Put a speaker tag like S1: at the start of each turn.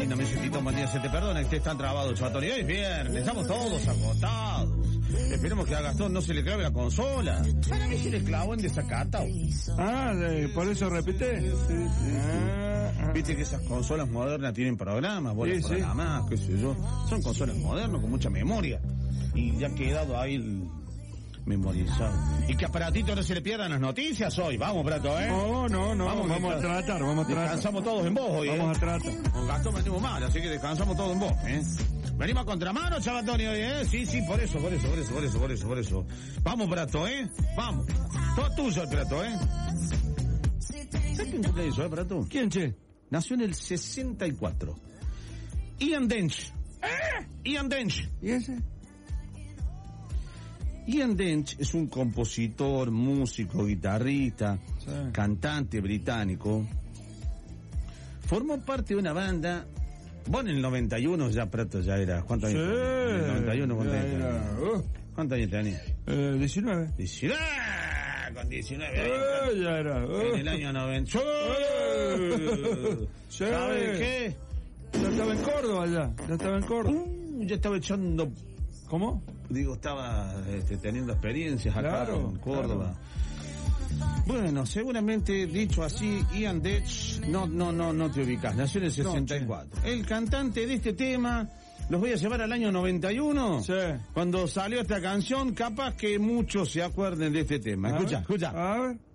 S1: lindo, me dice Tito, buen día, se te perdona que estés tan trabado, Chavatón. Y hoy es viernes, estamos todos agotados. Esperemos que a Gastón no se le clave la consola. Para mí se le clavó en desacatado.
S2: Por eso repite.
S1: Viste que esas consolas modernas tienen programas, buenos programas, qué sé yo. Son consolas modernas con mucha memoria. Y ya ha quedado ahí memorizado. Y que aparatito no se le pierdan las noticias hoy. Vamos, Prato,
S2: No, vamos a tratar.
S1: Descansamos todos en vos hoy,
S2: Vamos a tratar.
S1: Con Gastón venimos mal, así que descansamos todos en vos, Venimos a contramano, Chavatoni, hoy, Sí, por eso. Vamos, Prato, Vamos. Todo tuyo el Prato, ¿Sabes quién cumple eso, Prato?
S2: ¿Quién, che?
S1: Nació en el 64. Ian Dench. Ian Dench.
S2: ¿Y ese?
S1: Ian Dench es un compositor, músico, guitarrista, cantante británico. Formó parte de una banda. Bueno, en el 91 ya Prato ya era. ¿Cuántos años tenía? En el 91, ¿cuántos años tenía?
S2: 19.
S1: 19. Con 19 años.
S2: Ya era.
S1: En el año 90. ¿Sabes qué?
S2: Ya estaba en Córdoba
S1: Ya estaba echando.
S2: ¿Cómo?
S1: Digo, estaba teniendo experiencias acá en Córdoba. Claro. Bueno, seguramente dicho así, Ian Dench, no te ubicás, nació en el 64. El cantante de este tema, los voy a llevar al año 91.
S2: Sí.
S1: Cuando salió esta canción, capaz que muchos se acuerden de este tema. Escucha.
S2: A ver.